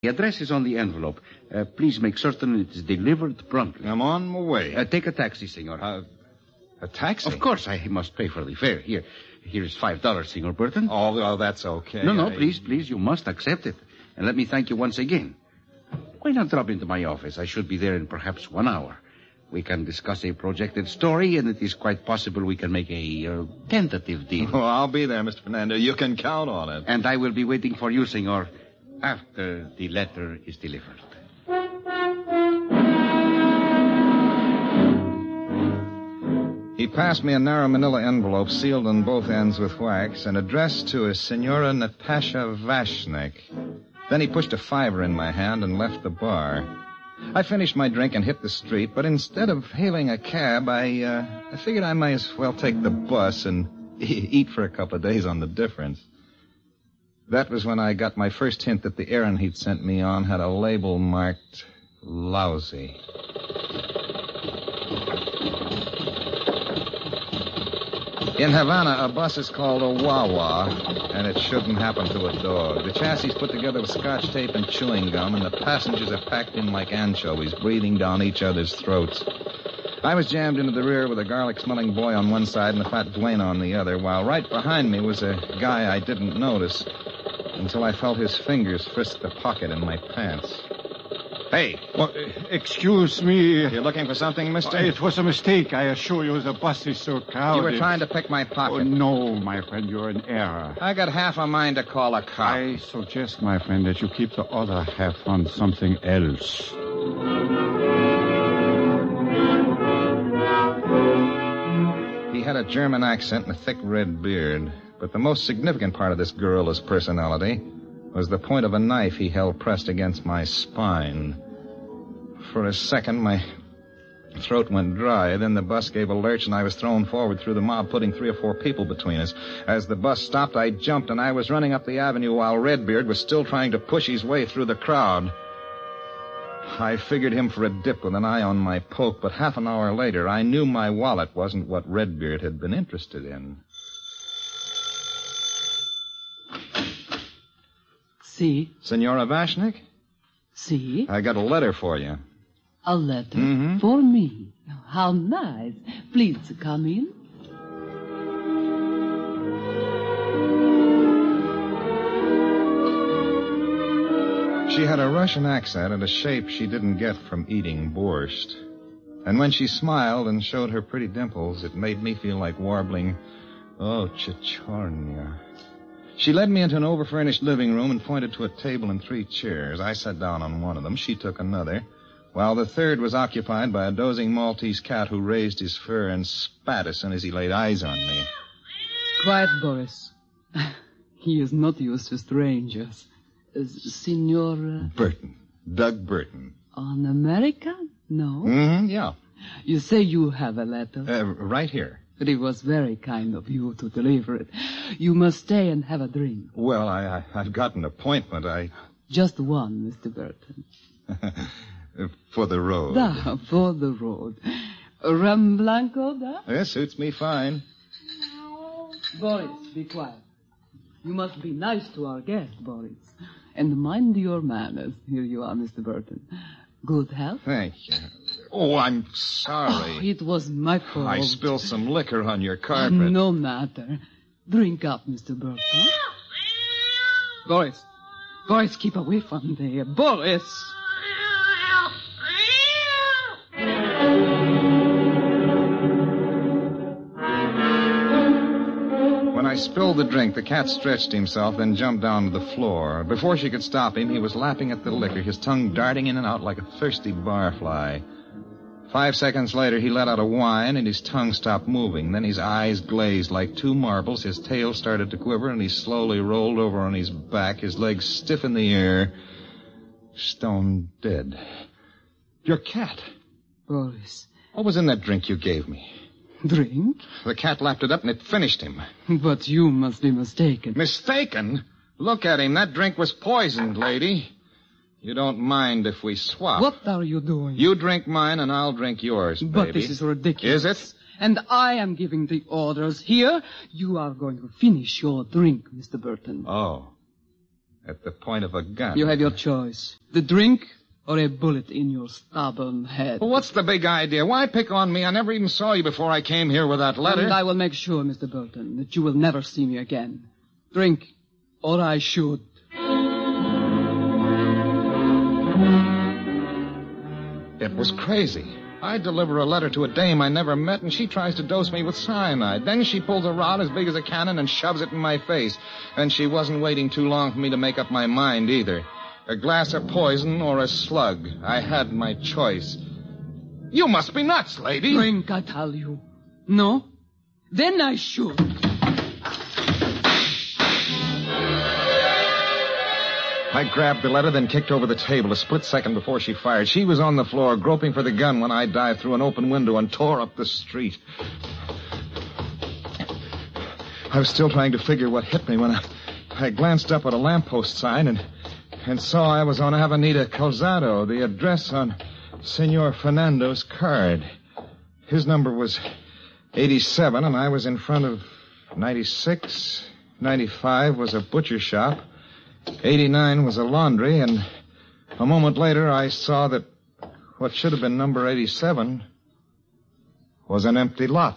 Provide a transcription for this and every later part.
The address is on the envelope. Please make certain it is delivered promptly. I'm on my way. Take a taxi, senor. A taxi? Of course, I must pay for the fare. Here is $5, Senor Burton. Oh, that's okay. No, please, you must accept it. And let me thank you once again. Why not drop into my office? I should be there in perhaps 1 hour. We can discuss a projected story, and it is quite possible we can make a tentative deal. Oh, I'll be there, Mr. Fernando. You can count on it. And I will be waiting for you, senor, after the letter is delivered. He passed me a narrow manila envelope sealed on both ends with wax and addressed to a Senora Natasha Vashnik. Then he pushed a $5 in my hand and left the bar. I finished my drink and hit the street, but instead of hailing a cab, I figured I might as well take the bus and eat for a couple of days on the difference. That was when I got my first hint that the errand he'd sent me on had a label marked lousy. In Havana, a bus is called a wah-wah, and it shouldn't happen to a dog. The chassis is put together with scotch tape and chewing gum, and the passengers are packed in like anchovies, breathing down each other's throats. I was jammed into the rear with a garlic-smelling boy on one side and a fat duenna on the other, while right behind me was a guy I didn't notice until I felt his fingers frisk the pocket in my pants. Hey. Well, excuse me. You looking for something, mister? It was a mistake. I assure you the bus is so crowded. You were trying to pick my pocket. Oh, no, my friend, you're in error. I got half a mind to call a cop. I suggest, my friend, that you keep the other half on something else. He had a German accent and a thick red beard. But the most significant part of this guerrilla's personality was the point of a knife he held pressed against my spine. For a second, my throat went dry. Then the bus gave a lurch, and I was thrown forward through the mob, putting 3 or 4 people between us. As the bus stopped, I jumped, and I was running up the avenue while Redbeard was still trying to push his way through the crowd. I figured him for a dip with an eye on my poke, but half an hour later, I knew my wallet wasn't what Redbeard had been interested in. Si. Senora Vashnik? Si. I got a letter for you. A letter? Mm-hmm. For me? How nice. Please come in. She had a Russian accent and a shape she didn't get from eating borscht. And when she smiled and showed her pretty dimples, it made me feel like warbling, "Oh, Chichornia." She led me into an overfurnished living room and pointed to a table and 3 chairs. I sat down on one of them. She took another, while the third was occupied by a dozing Maltese cat who raised his fur and spat as soon as he laid eyes on me. Quiet, Boris. He is not used to strangers. Senor... Burton. Doug Burton. An American? No? Mm-hmm, yeah. You say you have a letter? Right here. It was very kind of you to deliver it. You must stay and have a drink. Well, I've got an appointment. Just one, Mr. Burton. For the road. For the road. Rum Blanco, da? Yes, suits me fine. Boris, be quiet. You must be nice to our guest, Boris. And mind your manners. Here you are, Mr. Burton. Good health? Thank you. Oh, I'm sorry. Oh, it was my fault. I spilled some liquor on your carpet. No matter. Drink up, Mr. Burton. Boris, keep away from there. Boris! When I spilled the drink, the cat stretched himself, then jumped down to the floor. Before she could stop him, he was lapping at the liquor, his tongue darting in and out like a thirsty barfly. 5 seconds later, he let out a whine, and his tongue stopped moving. Then his eyes glazed like 2 marbles, his tail started to quiver, and he slowly rolled over on his back, his legs stiff in the air, stone dead. Your cat. Boris. What was in that drink you gave me? Drink? The cat lapped it up, and it finished him. But you must be mistaken. Mistaken? Look at him. That drink was poisoned, lady. You don't mind if we swap. What are you doing? You drink mine, and I'll drink yours, baby. But this is ridiculous. Is it? And I am giving the orders here. You are going to finish your drink, Mr. Burton. Oh. At the point of a gun. You have your choice. The drink or a bullet in your stubborn head. Well, what's the big idea? Why pick on me? I never even saw you before I came here with that letter. And I will make sure, Mr. Burton, that you will never see me again. Drink, or I shoot. It was crazy. I deliver a letter to a dame I never met, and she tries to dose me with cyanide. Then she pulls a rod as big as a cannon and shoves it in my face. And she wasn't waiting too long for me to make up my mind either. A glass of poison or a slug. I had my choice. You must be nuts, lady. Drink, I tell you. No? Then I shoot. I grabbed the letter, then kicked over the table a split second before she fired. She was on the floor, groping for the gun when I dived through an open window and tore up the street. I was still trying to figure what hit me when I glanced up at a lamppost sign and saw I was on Avenida Calzado, the address on Senor Fernando's card. His number was 87, and I was in front of 96. 95 was a butcher shop. 89 was a laundry, and a moment later I saw that what should have been number 87 was an empty lot.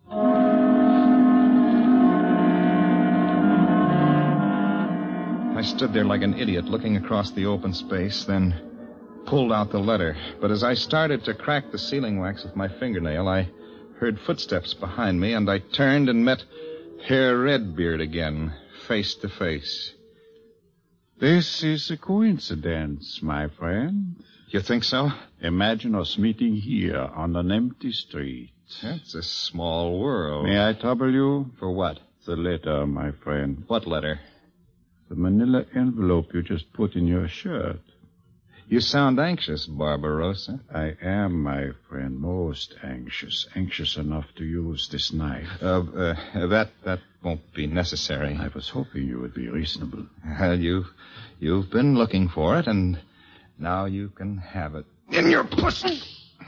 I stood there like an idiot looking across the open space, then pulled out the letter. But as I started to crack the sealing wax with my fingernail, I heard footsteps behind me, and I turned and met Herr Redbeard again, face to face. This is a coincidence, my friend. You think so? Imagine us meeting here on an empty street. It's a small world. May I trouble you? For what? The letter, my friend. What letter? The manila envelope you just put in your shirt. You sound anxious, Barbarossa. I am, my friend, most anxious. Anxious enough to use this knife. That won't be necessary. I was hoping you would be reasonable. You've been looking for it, and now you can have it. In your pussy!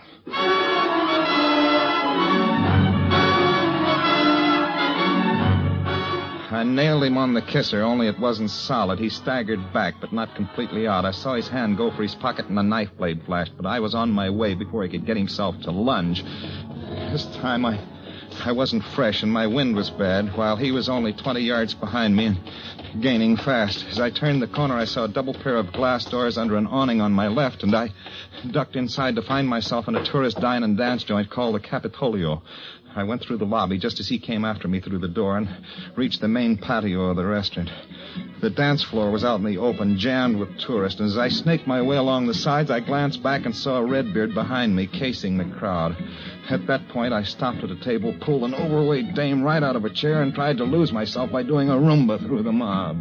I nailed him on the kisser, only it wasn't solid. He staggered back, but not completely out. I saw his hand go for his pocket and the knife blade flashed, but I was on my way before he could get himself to lunge. This time I wasn't fresh, and my wind was bad, while he was only 20 yards behind me and gaining fast. As I turned the corner, I saw a double pair of glass doors under an awning on my left, and I ducked inside to find myself in a tourist dine and dance joint called the Capitolio. I went through the lobby just as he came after me through the door and reached the main patio of the restaurant. The dance floor was out in the open, jammed with tourists, and as I snaked my way along the sides, I glanced back and saw Redbeard behind me, casing the crowd. At that point, I stopped at a table, pulled an overweight dame right out of a chair, and tried to lose myself by doing a Roomba through the mob.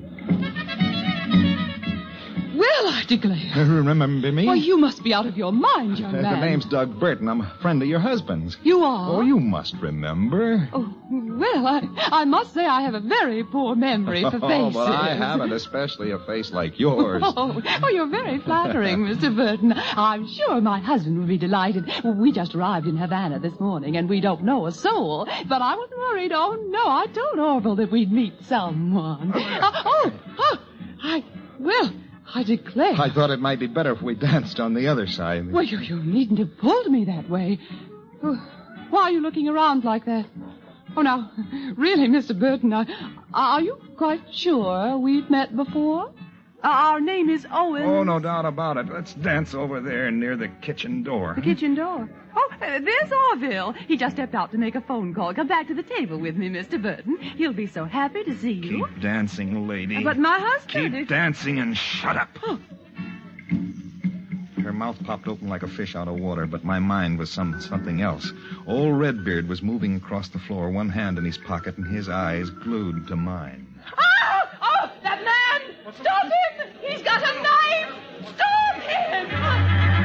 Well, I declare. Remember me? Why, you must be out of your mind, young man. The name's Doug Burton. I'm a friend of your husband's. You are? Oh, you must remember. Oh, well, I must say I have a very poor memory for faces. Oh, but I haven't, especially a face like yours. Oh, you're very flattering, Mr. Burton. I'm sure my husband will be delighted. We just arrived in Havana this morning, and we don't know a soul. But I was worried. Oh, no, I told Orville that we'd meet someone. I declare. I thought it might be better if we danced on the other side. Well, you needn't have pulled me that way. Why are you looking around like that? Oh, now, really, Mr. Burton, are you quite sure we've met before? Our name is Owen. Oh, no doubt about it. Let's dance over there near the kitchen door. The kitchen door? Oh, there's Orville. He just stepped out to make a phone call. Come back to the table with me, Mr. Burton. He'll be so happy to see you. Keep dancing, lady. But my husband... Keep dancing and shut up. Oh. Her mouth popped open like a fish out of water, but my mind was something else. Old Redbeard was moving across the floor, one hand in his pocket and his eyes glued to mine. Oh, that man! Stop him! He's got a knife! Stop him!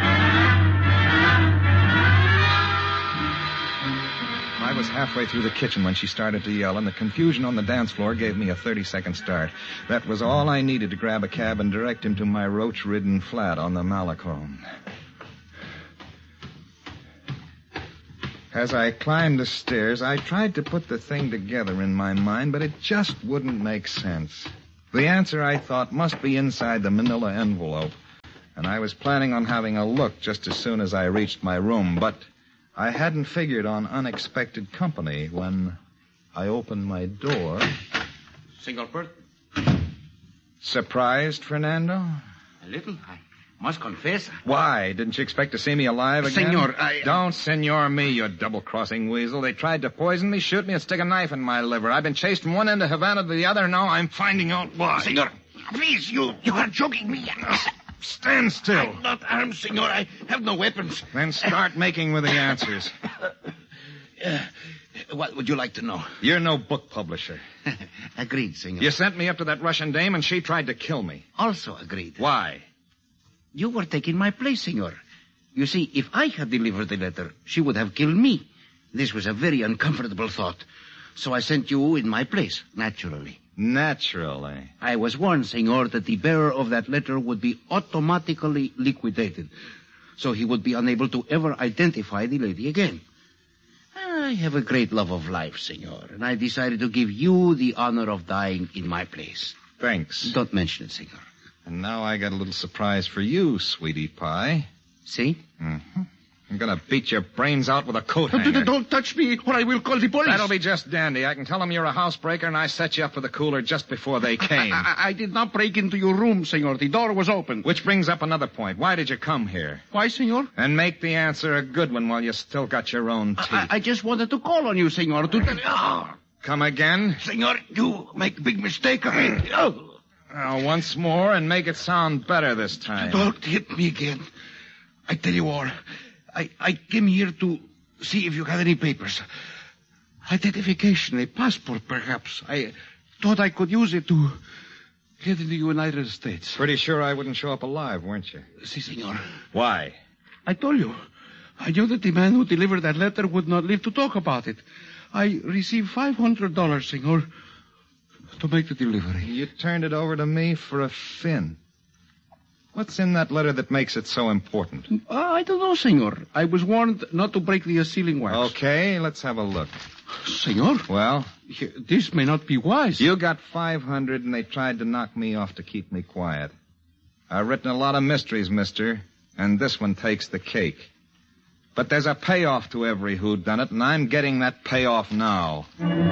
I was halfway through the kitchen when she started to yell, and the confusion on the dance floor gave me a 30-second start. That was all I needed to grab a cab and direct him to my roach-ridden flat on the Malecon. As I climbed the stairs, I tried to put the thing together in my mind, but it just wouldn't make sense. The answer, I thought, must be inside the manila envelope, and I was planning on having a look just as soon as I reached my room, but I hadn't figured on unexpected company when I opened my door. Senor Bert? Surprised, Fernando? A little. I must confess. Why? Didn't you expect to see me alive again? Senor, Don't senor me, you double-crossing weasel. They tried to poison me, shoot me, and stick a knife in my liver. I've been chased from one end of Havana to the other. Now I'm finding out why. Senor, please, you are joking me. Stand still. I'm not armed, senor. I have no weapons. Then start making with the answers. What would you like to know? You're no book publisher. Agreed, senor. You sent me up to that Russian dame, and she tried to kill me. Also agreed. Why? You were taking my place, senor. You see, if I had delivered the letter, she would have killed me. This was a very uncomfortable thought. So I sent you in my place, naturally. Naturally. I was warned, senor, that the bearer of that letter would be automatically liquidated. So he would be unable to ever identify the lady again. I have a great love of life, senor, and I decided to give you the honor of dying in my place. Thanks. Don't mention it, senor. And now I got a little surprise for you, sweetie pie. See? Mm-hmm. I'm gonna beat your brains out with a coat hanger. Don't touch me, or I will call the police. That'll be just dandy. I can tell them you're a housebreaker, and I set you up for the cooler just before they came. I did not break into your room, senor. The door was open. Which brings up another point. Why did you come here? Why, senor? And make the answer a good one while you still got your own teeth. I just wanted to call on you, senor, Come again? Senor, you make big mistake. Now, once more, and make it sound better this time. Don't hit me again. I tell you all, I came here to see if you had any papers. Identification, a passport, perhaps. I thought I could use it to get into the United States. Pretty sure I wouldn't show up alive, weren't you? Si, senor. Why? I told you. I knew that the man who delivered that letter would not live to talk about it. I received $500, senor, to make the delivery. You turned it over to me for a fin. What's in that letter that makes it so important? I don't know, senor. I was warned not to break the sealing wax. Okay, let's have a look. Senor? Well? This may not be wise. You got 500 and they tried to knock me off to keep me quiet. I've written a lot of mysteries, mister, and this one takes the cake. But there's a payoff to every whodunit, and I'm getting that payoff now.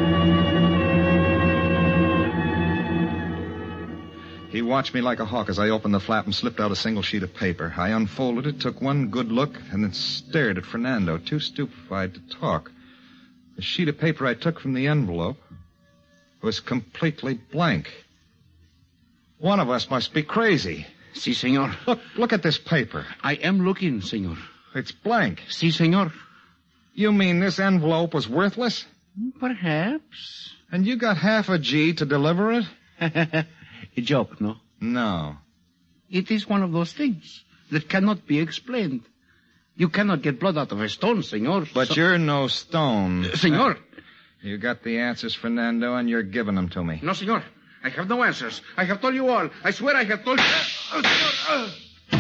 He watched me like a hawk as I opened the flap and slipped out a single sheet of paper. I unfolded it, took one good look, and then stared at Fernando, too stupefied to talk. The sheet of paper I took from the envelope was completely blank. One of us must be crazy. Si, senor. Look at this paper. I am looking, senor. It's blank. Si, senor. You mean this envelope was worthless? Perhaps. And you got half a G to deliver it? A joke, no? No. It is one of those things that cannot be explained. You cannot get blood out of a stone, senor. But you're no stone. Senor. You got the answers, Fernando, and you're giving them to me. No, senor. I have no answers. I have told you all. I swear I have told you.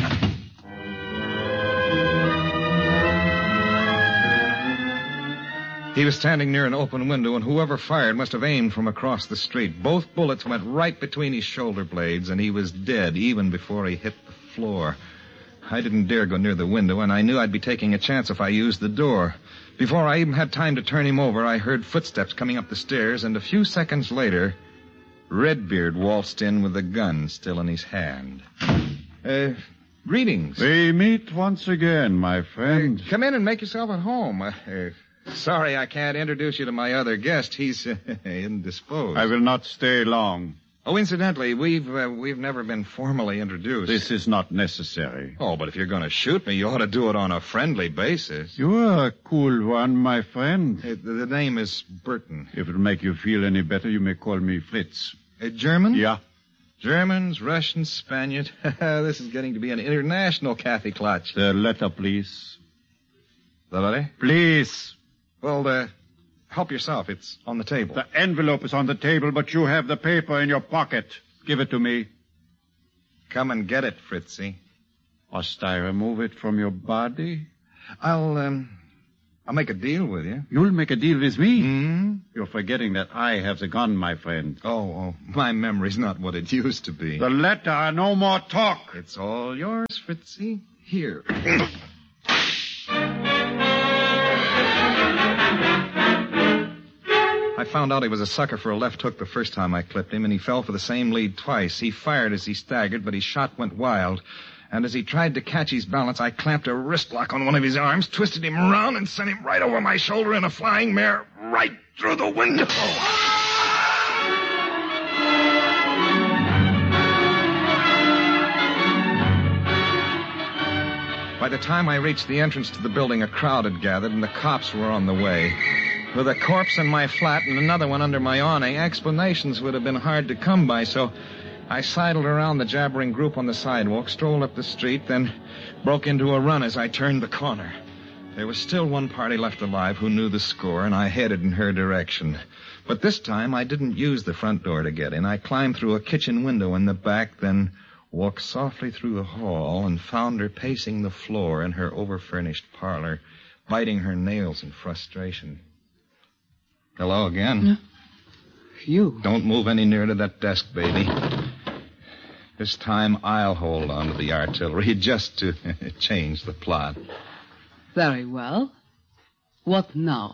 He was standing near an open window, and whoever fired must have aimed from across the street. Both bullets went right between his shoulder blades, and he was dead even before he hit the floor. I didn't dare go near the window, and I knew I'd be taking a chance if I used the door. Before I even had time to turn him over, I heard footsteps coming up the stairs, and a few seconds later, Redbeard waltzed in with the gun still in his hand. Greetings. We meet once again, my friend. Come in and make yourself at home. Sorry I can't introduce you to my other guest. He's indisposed. I will not stay long. Oh, incidentally, we've never been formally introduced. This is not necessary. Oh, but if you're going to shoot me, you ought to do it on a friendly basis. You're a cool one, my friend. The name is Burton. If it'll make you feel any better, you may call me Fritz. German? Yeah. Germans, Russians, Spaniard. This is getting to be an international Kathy Clutch. The letter, please. The letter? Please. Well, help yourself. It's on the table. The envelope is on the table, but you have the paper in your pocket. Give it to me. Come and get it, Fritzy. Must I remove it from your body? I'll I'll make a deal with you. You'll make a deal with me? Hmm? You're forgetting that I have the gun, my friend. Oh, my memory's not what it used to be. The letter, no more talk. It's all yours, Fritzy. Here. I found out he was a sucker for a left hook the first time I clipped him, and he fell for the same lead twice. He fired as he staggered, but his shot went wild. And as he tried to catch his balance, I clamped a wrist lock on one of his arms, twisted him around, and sent him right over my shoulder in a flying mare, right through the window. By the time I reached the entrance to the building, a crowd had gathered, and the cops were on the way. With a corpse in my flat and another one under my awning, explanations would have been hard to come by, so I sidled around the jabbering group on the sidewalk, strolled up the street, then broke into a run as I turned the corner. There was still one party left alive who knew the score, and I headed in her direction. But this time, I didn't use the front door to get in. I climbed through a kitchen window in the back, then walked softly through the hall and found her pacing the floor in her overfurnished parlor, biting her nails in frustration. Hello again. You. Don't move any nearer to that desk, baby. This time I'll hold on to the artillery just to change the plot. Very well. What now?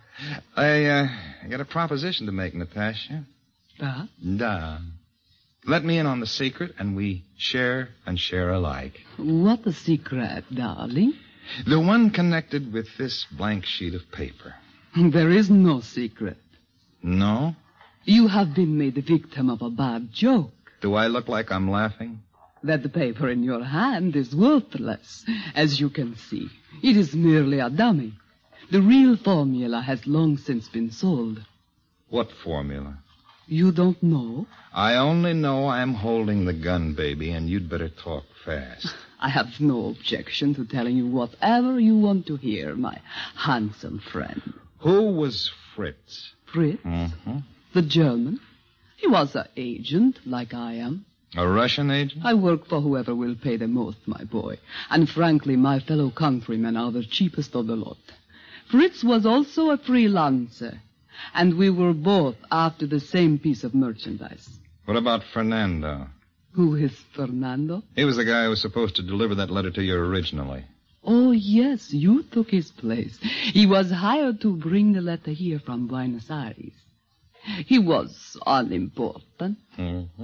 I got a proposition to make, Natasha. Da. Let me in on the secret, and we share and share alike. What a secret, darling. The one connected with this blank sheet of paper. There is no secret. No? You have been made the victim of a bad joke. Do I look like I'm laughing? That the paper in your hand is worthless, as you can see. It is merely a dummy. The real formula has long since been sold. What formula? You don't know? I only know I'm holding the gun, baby, and you'd better talk fast. I have no objection to telling you whatever you want to hear, my handsome friend. Who was Fritz? Fritz? Mm-hmm. The German. He was an agent, like I am. A Russian agent? I work for whoever will pay the most, my boy. And frankly, my fellow countrymen are the cheapest of the lot. Fritz was also a freelancer, and we were both after the same piece of merchandise. What about Fernando? Who is Fernando? He was the guy who was supposed to deliver that letter to you originally. Oh, yes, you took his place. He was hired to bring the letter here from Buenos Aires. He was unimportant. Mm-hmm.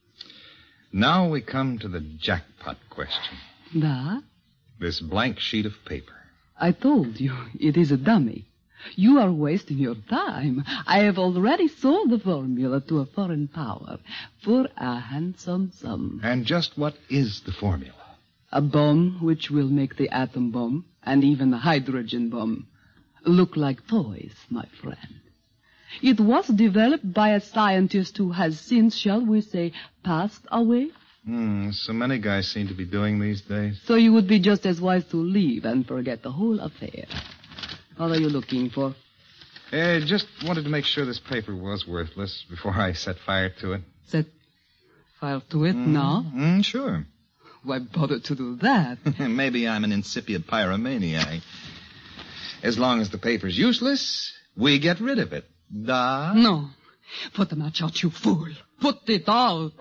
Now we come to the jackpot question. That? This blank sheet of paper. I told you, it is a dummy. You are wasting your time. I have already sold the formula to a foreign power for a handsome sum. And just what is the formula? A bomb which will make the atom bomb and even the hydrogen bomb look like toys, my friend. It was developed by a scientist who has since, shall we say, passed away. So many guys seem to be doing these days. So you would be just as wise to leave and forget the whole affair. What are you looking for? Just wanted to make sure this paper was worthless before I set fire to it. Set fire to it now? Sure. Why bother to do that? Maybe I'm an incipient pyromaniac. As long as the paper's useless, we get rid of it. Da? No. Put the match out, you fool. Put it out.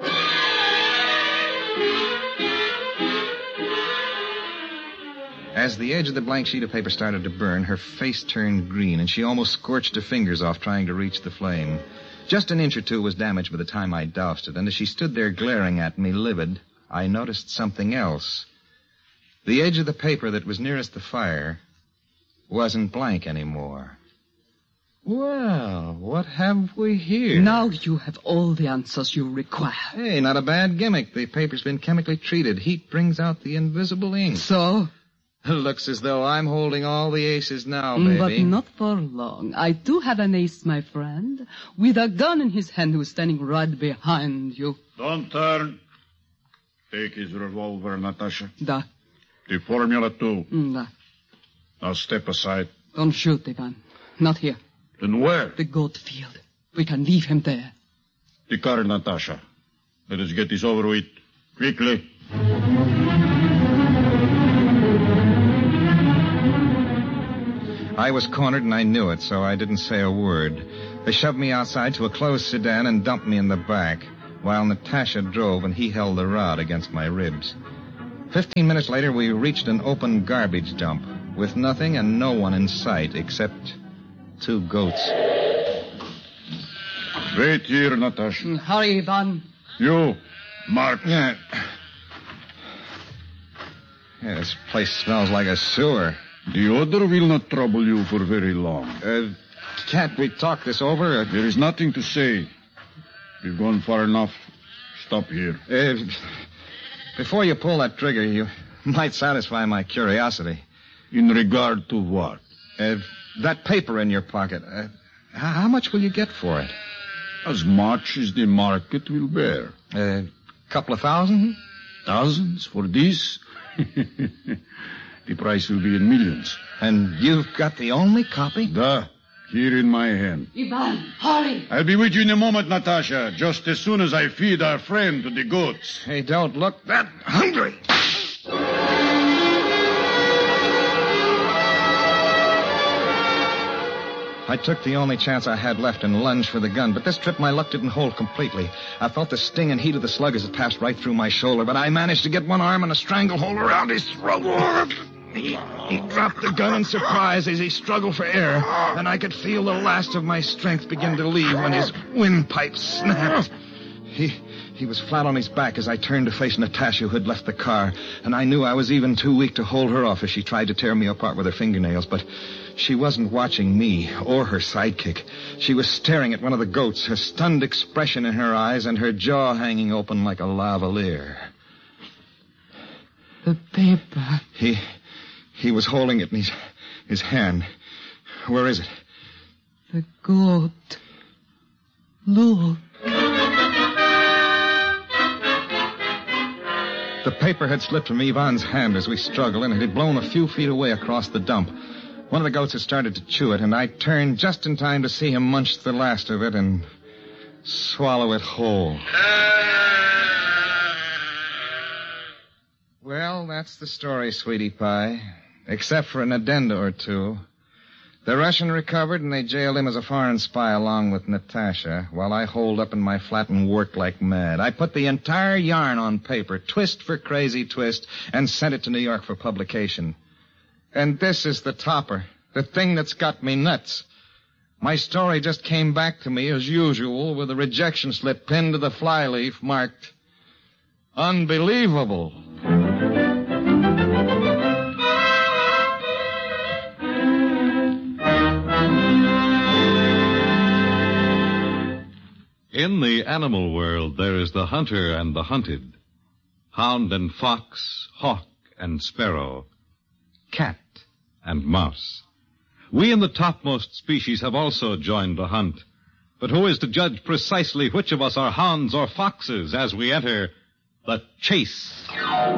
As the edge of the blank sheet of paper started to burn, her face turned green, and she almost scorched her fingers off trying to reach the flame. Just an inch or two was damaged by the time I doused it, and as she stood there glaring at me, livid, I noticed something else. The edge of the paper that was nearest the fire wasn't blank anymore. Well, what have we here? Now you have all the answers you require. Hey, not a bad gimmick. The paper's been chemically treated. Heat brings out the invisible ink. So? Looks as though I'm holding all the aces now, baby. But not for long. I do have an ace, my friend, with a gun in his hand who's standing right behind you. Don't turn. Take his revolver, Natasha. Da. The formula, too. Da. Now step aside. Don't shoot, Ivan. Not here. Then where? The goat field. We can leave him there. The car, Natasha. Let us get this over with. Quickly. I I was cornered and I knew it, so I didn't say a word. They shoved me outside to a closed sedan and dumped me in the back, while Natasha drove and he held the rod against my ribs. 15 minutes later, we reached an open garbage dump with nothing and no one in sight except 2 goats. Wait here, Natasha. Hurry, Ivan. You, Mark. Yeah, this place smells like a sewer. The odor will not trouble you for very long. Can't we talk this over? There is nothing to say. We've gone far enough. Stop here. Before you pull that trigger, you might satisfy my curiosity. In regard to what? That paper in your pocket. How much will you get for it? As much as the market will bear. Couple of thousand? Thousands for this? The price will be in millions. And you've got the only copy? Here in my hand. Ivan, hurry. I'll be with you in a moment, Natasha, just as soon as I feed our friend to the goats. Hey, don't look that hungry. I took the only chance I had left and lunged for the gun, but this trip my luck didn't hold completely. I felt the sting and heat of the slug as it passed right through my shoulder, but I managed to get one arm and a stranglehold around his throat. He dropped the gun in surprise as he struggled for air, and I could feel the last of my strength begin to leave when his windpipe snapped. He was flat on his back as I turned to face Natasha, who had left the car, and I knew I was even too weak to hold her off as she tried to tear me apart with her fingernails, but she wasn't watching me or her sidekick. She was staring at one of the goats, a stunned expression in her eyes and her jaw hanging open like a lavalier. The paper. He was holding it in his hand. Where is it? The goat. Look. The paper had slipped from Ivan's hand as we struggled, and it had blown a few feet away across the dump. One of the goats had started to chew it, and I turned just in time to see him munch the last of it and swallow it whole. Well, that's the story, sweetie pie. Except for an addenda or two. The Russian recovered, and they jailed him as a foreign spy along with Natasha, while I holed up in my flat and worked like mad. I put the entire yarn on paper, twist for crazy twist, and sent it to New York for publication. And this is the topper, the thing that's got me nuts. My story just came back to me as usual with a rejection slip pinned to the flyleaf marked, "Unbelievable." In the animal world, there is the hunter and the hunted, hound and fox, hawk and sparrow, cat and mouse. We in the topmost species have also joined the hunt. But who is to judge precisely which of us are hounds or foxes as we enter the chase?